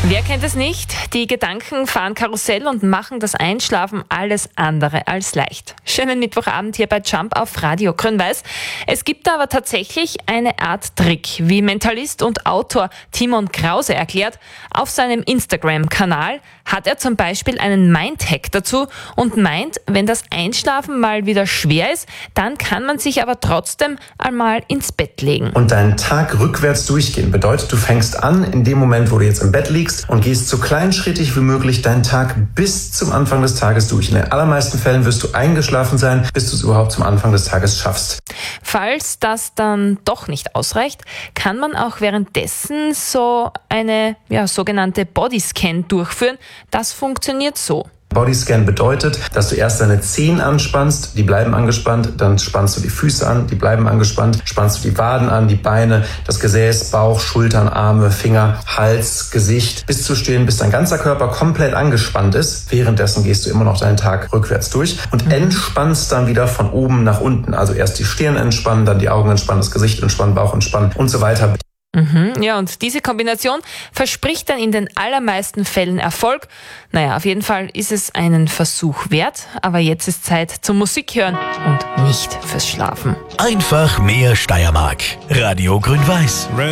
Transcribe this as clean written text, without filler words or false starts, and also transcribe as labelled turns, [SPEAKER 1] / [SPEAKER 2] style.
[SPEAKER 1] Wer kennt es nicht? Die Gedanken fahren Karussell und machen das Einschlafen alles andere als leicht. Schönen Mittwochabend hier bei Jump auf Radio Grün-Weiß. Es gibt da aber tatsächlich eine Art Trick, wie Mentalist und Autor Timon Krause erklärt. Auf seinem Instagram-Kanal hat er zum Beispiel einen Mindhack dazu und meint, wenn das Einschlafen mal wieder schwer ist, dann kann man sich aber trotzdem einmal ins Bett legen.
[SPEAKER 2] Und deinen Tag rückwärts durchgehen bedeutet, du fängst an in dem Moment, wo du jetzt im Bett liegst, und gehst so kleinschrittig wie möglich deinen Tag bis zum Anfang des Tages durch. In den allermeisten Fällen wirst du eingeschlafen sein, bis du es überhaupt zum Anfang des Tages schaffst.
[SPEAKER 1] Falls das dann doch nicht ausreicht, kann man auch währenddessen so eine sogenannte Bodyscan durchführen. Das funktioniert so.
[SPEAKER 2] Bodyscan bedeutet, dass du erst deine Zehen anspannst, die bleiben angespannt, dann spannst du die Füße an, die bleiben angespannt, spannst du die Waden an, die Beine, das Gesäß, Bauch, Schultern, Arme, Finger, Hals, Gesicht, bis zu stehen, bis dein ganzer Körper komplett angespannt ist. Währenddessen gehst du immer noch deinen Tag rückwärts durch und entspannst dann wieder von oben nach unten. Also erst die Stirn entspannen, dann die Augen entspannen, das Gesicht entspannen, Bauch entspannen und so weiter.
[SPEAKER 1] Ja, und diese Kombination verspricht dann in den allermeisten Fällen Erfolg. Naja, auf jeden Fall ist es einen Versuch wert, aber jetzt ist Zeit zum Musik hören und nicht fürs Schlafen.
[SPEAKER 3] Einfach mehr Steiermark. Radio Grün-Weiß.